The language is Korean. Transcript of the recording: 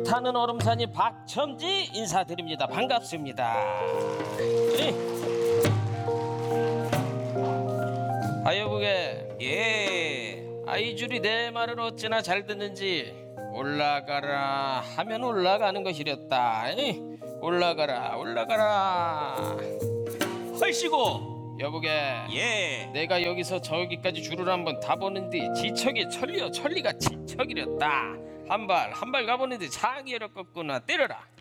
불타는 얼음산이 박첨지 인사드립니다. 반갑습니다. 아여보게 아이줄이 내 말을 어찌나 잘 듣는지 올라가라 하면 올라가는 것이랬다. 올라가라 헐시고 여보게 내가 여기서 저기까지 줄을 한번 다 보는데 지척이 천리가 지척이랬다. 한 발 가보는데 장이 어렵겠구나. 때려라.